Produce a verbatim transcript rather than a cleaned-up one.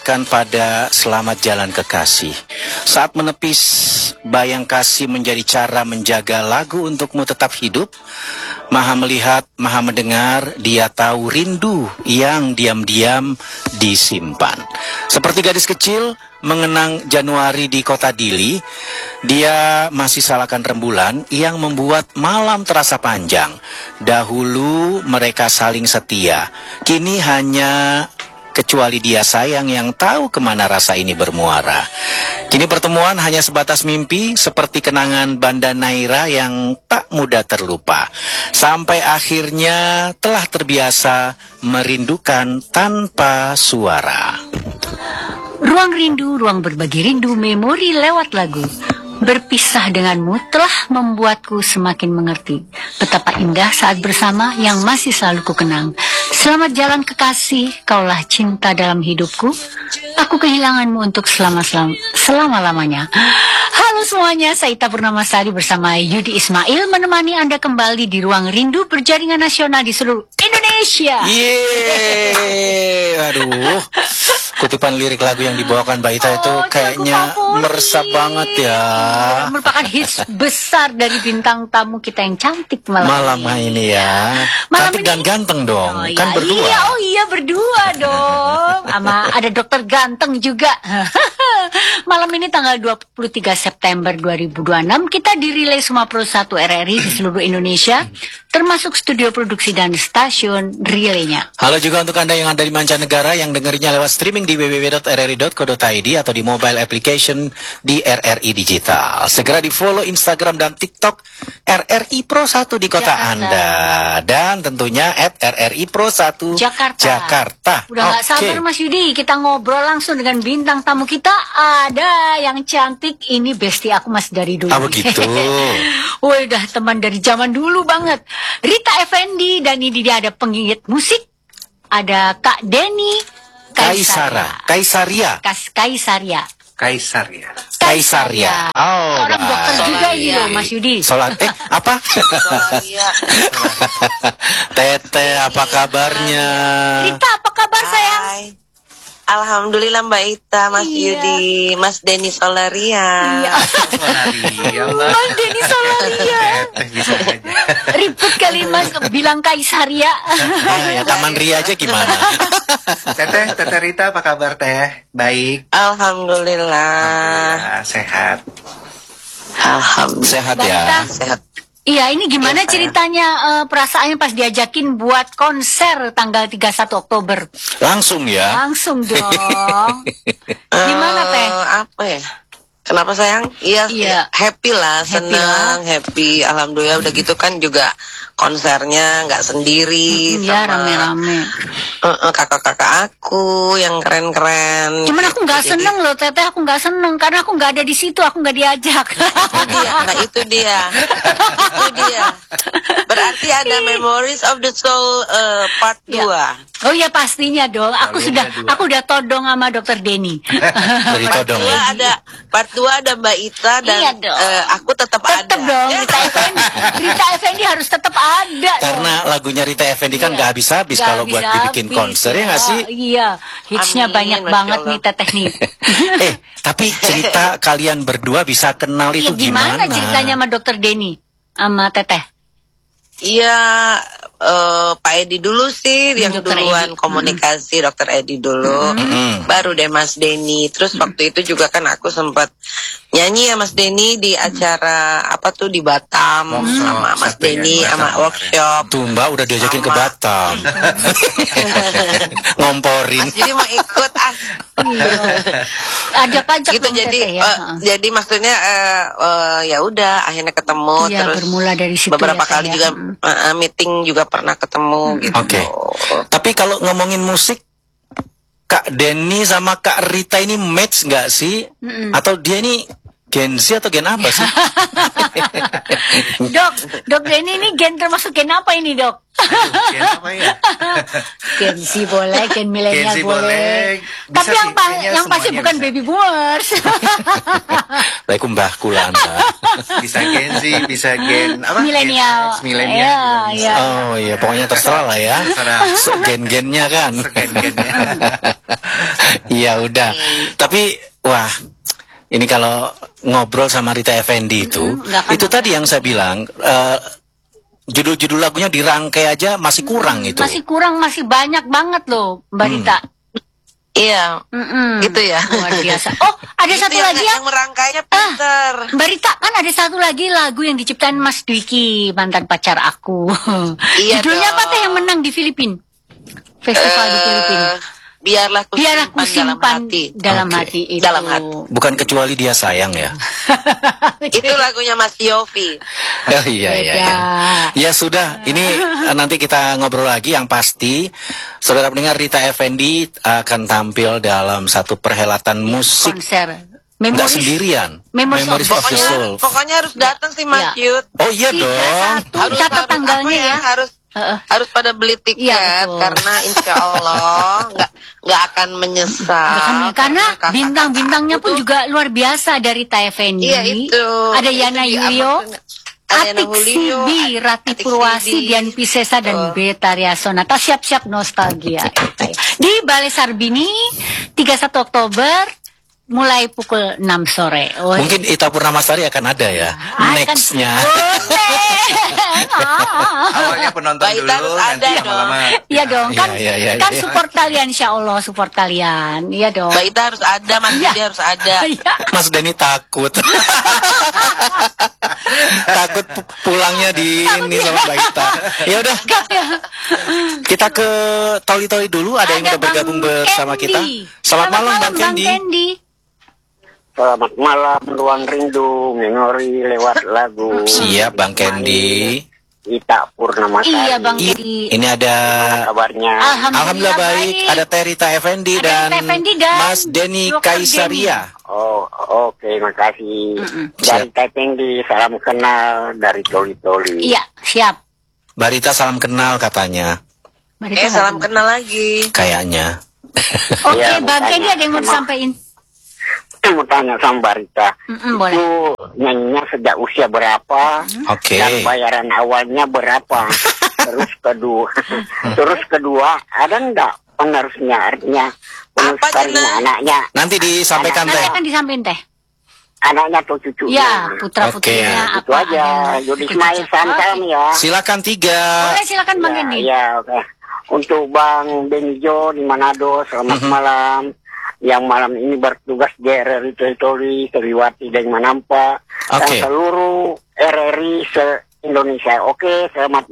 Kan pada selamat jalan kekasih. Saat menepis bayang kasih menjadi cara menjaga lagu untukmu tetap hidup. Maha melihat, maha mendengar, dia tahu rindu yang diam-diam disimpan. Seperti gadis kecil mengenang Januari di kota Dili, dia masih salahkan rembulan yang membuat malam terasa panjang. Dahulu mereka saling setia, kini hanya kecuali dia sayang yang tahu kemana rasa ini bermuara. Kini pertemuan hanya sebatas mimpi, seperti kenangan Banda Naira yang tak mudah terlupa. Sampai akhirnya telah terbiasa merindukan tanpa suara. Ruang rindu, ruang berbagi rindu, memori lewat lagu. Berpisah denganmu telah membuatku semakin mengerti betapa indah saat bersama yang masih selalu ku kenang. Selamat jalan kekasih, kaulah cinta dalam hidupku. Aku kehilanganmu untuk selama-selama, selama-lamanya. Halo semuanya, saya Ita Purnamasari bersama Yudi Ismail menemani Anda kembali di Ruang Rindu Berjaringan Nasional di seluruh Indonesia. Yeay, aduh. Kutipan lirik lagu yang dibawakan Mbak Ita oh, itu kayaknya meresap banget ya. Merupakan hits besar dari bintang tamu kita yang cantik malam, malam ini. ini ya. Malam cantik ini, dan ganteng dong, oh, kan ya, berdua. Iya, oh iya berdua dong. Sama ada dokter ganteng juga. Malam ini tanggal dua puluh tiga September dua ribu dua puluh enam kita dirilai semua Pro satu R R I di seluruh Indonesia, termasuk studio produksi dan stasiun relaynya. Halo juga untuk Anda yang ada di mancanegara yang dengerinya lewat streaming di w w w dot r r i dot co dot i d atau di mobile application di R R I Digital. Segera di follow Instagram dan TikTok R R I Pro satu di kota Jakarta. Anda. Dan tentunya at R R I Pro satu Jakarta. Jakarta. Udah gak okay. sabar Mas Yudi, kita ngobrol langsung dengan bintang tamu kita. Ada yang cantik, ini bestie aku Mas dari dulu. Ah begitu. Wah, udah teman dari zaman dulu banget. Rita Effendi, dan ini dia ada penggigit musik. Ada Kak Denny Kaisara. Kaisaria. Kas Kaisaria. Kaisaria. Kaisaria. Oh, orang dokter juga ini loh Mas Yudi. Solat eh apa? Tete, apa kabarnya? Rita, apa kabar sayang? Hai. Alhamdulillah Mbak Ita, Mas iya. Yudi, Mas Denny Solaria. Iya. Mas Denny Solaria. Ribet kali Mas bilang Kaisaria. Eh, ya, Taman Ria aja gimana? Teteh, Teteh Rita apa kabar Teh? Baik. Alhamdulillah. Alhamdulillah sehat. Alhamdulillah. Sehat ya. Sehat. Iya, ini gimana ceritanya uh, perasaannya pas diajakin buat konser tanggal tiga puluh satu Oktober? Langsung ya? Langsung dong. Gimana Teh? Uh, apa ya? Kenapa sayang? Iya, iya. happy lah, senang, happy, happy. Alhamdulillah udah gitu kan juga konsernya nggak sendiri, hmm, sama ya, rame-rame. Uh, uh, kakak-kakak aku yang keren-keren. Cuman aku nggak gitu, seneng loh, Teteh, aku nggak seneng karena aku nggak ada di situ, aku nggak diajak. Itu dia, nah itu dia, itu dia. Berarti ada Memories of the Soul uh, part ya. dua. Oh ya pastinya dong. Aku Lalu sudah, dua. aku udah todong sama Dokter Denny. Part dua ada, part dua ada Mbak Ita dan iya uh, aku tetap ada. Tetap dong, Rita Effendi. Rita Effendi harus tetap ada. Karena dong. Lagunya Rita Effendi kan nggak iya. habis-habis kalau buat dibikin konser ya nggak sih? Iya, hitsnya Amin, banyak banget nih Teteh nih. eh, tapi cerita kalian berdua bisa kenal itu iya, gimana? Gimana ceritanya sama Dokter Denny sama Teteh? Iya, uh, Pak Edi dulu sih yang dokter duluan Edi. komunikasi, hmm. Dokter Edi dulu, hmm. baru deh Mas Denny. Terus hmm. waktu itu juga kan aku sempat nyanyi ya Mas Denny di acara apa tuh di Batam hmm. sama Mas Denny sama workshop. Tuh Mbak udah diajakin sama. Ke Batam, ngomporin. Mas jadi mau ikut ah. Ajak-ajak gitu jadi ya. uh, jadi maksudnya uh, uh, ya udah akhirnya ketemu ya, terus bermula dari situ beberapa ya, kali ya. juga uh, meeting juga pernah ketemu hmm. gitu. Oke. Okay. Tapi kalau ngomongin musik, Kak Denny sama Kak Rita ini match nggak sih? Mm-mm. Atau dia ini Gen Z atau gen apa sih? Dok, Dok Denny ini gen termasuk gen apa ini Dok? Aduh, Gen apa ya? Gen Z boleh, Gen milenial Gen Z boleh. boleh. Bisa Tapi yang sih, pa- kayaknya yang pasti semuanya bukan bisa. baby boomers. Baik mbah kula Anda. Bisa Gen Z, bisa Gen apa? Milenial. Gen X, milenial Iya, juga bisa. iya. Oh iya, pokoknya terserah lah ya. Terserah. Gen-gennya kan. Gen-gennya. Iya udah. Tapi wah, ini kalau ngobrol sama Rita Effendy itu, nggak akan itu tadi yang saya bilang, eh, judul-judul lagunya dirangkai aja masih kurang itu. Masih kurang, masih banyak banget loh, Mbak Hmm. Rita. Iya, Mm-mm. gitu ya. Luar biasa. Oh, ada Itu satu yang, lagi ya. yang merangkainya pinter. Mbak Rita, kan ada satu lagi lagu yang diciptain Mas Dwiki, mantan pacar aku. Iya Judulnya apa dong. teh yang menang di Filipina? Festival di Eh, Filipina. biarlah ku Biar aku simpan dalam simpan hati. dalam Oke. hati itu. Dalam hati. Bukan kecuali dia sayang ya. Itu lagunya Mas Yofi. Oh, iya iya Beda. iya. Ya sudah, ini eh, nanti kita ngobrol lagi. Yang pasti, saudara pendengar, Rita Effendy akan tampil dalam satu perhelatan musik. Konser. Nggak Memories. sendirian. Memories of Memories of the Pokoknya, Soul. pokoknya harus datang sih Mas Iya. Yud. Oh iya Tiga, dong. satu. Harus Catat harus tanggalnya apa ya. Harus Heeh. harus pada beli tiket Iya, betul. karena insya Allah nggak nggak akan menyesal. Karena, karena kakak-kakak bintang-bintangnya aku pun tuh- juga luar biasa dari Rita Effendy. Iya itu. Ada Itu Yana di- Yulio, apa tuh? Ada Yana Atik Julio, Sibi, Rati Atik Purwasi, Sibi. Dian Piscesa, dan Oh. Betaria Sonata. Siap-siap nostalgia. Di Balai Sarbini, tiga puluh satu Oktober, mulai pukul enam sore. Oh, Mungkin Ita Purnamasari akan ada ya. akan- Next-nya. Ah. Awalnya penonton Mbak Ita dulu, harus nanti ada lama-lama. Iya dong, kan, Iya, iya, iya, kan iya. support kalian, insya Allah support kalian. Iya dong. Mbak Ita harus ada, Mas Iya. Yudi harus ada. Iya. Mas Denny takut. Takut pu- pulangnya di ini sama Mbak Ita. Ya udah, kita ke Toli-Toli dulu. Ada yang Ada udah bergabung Bang bersama Candy. kita. Selamat, malam Bang Candy. Candy. Selamat malam, Ruang Rindu, memori lewat lagu. Siap Bang Candy. Ita Purnamasari. Iya Bang I- Candy. Ini ada Gimana kabarnya? Alhamdulillah baik. Ada Terita Effendy Ada dan, Rita Effendy dan Mas Denny Dokter Kaisaria. Oh, oke, makasih. Mm-mm. Dari Taipingdi, salam kenal dari Toli-Toli. Iya, siap. Mbak Rita salam kenal katanya. Mari Eh kita salam ngobrol. kenal lagi. Kayaknya. Oke, Iya, Bang makanya. Candy ada yang mau Sama. disampaikan? Mau tanya sama Mbak Rita, Mm-mm, boleh. itu nyanyinya sejak usia berapa? Oke. Dan bayaran awalnya berapa? Terus kedua, terus kedua, ada enggak penerusnya? Artinya penerus Apa, karirnya Jena? anaknya, Nanti disampaikan Nanti teh. akan disampaikan teh. anaknya atau cucunya? Ya, putra putrinya Oke, apa? Itu aja. ada Yudi ikut Ismail ucapan. salam ya. Silakan tiga. Boleh, silakan Bang Ya, Candy. ya, oke. Untuk Bang Benijo di Manado, selamat Mhm. malam. Yang malam ini bertugas di R R I Toli, Seliwati dan Manampa, Oke. dan seluruh R R I se-Indonesia. Oke, selamat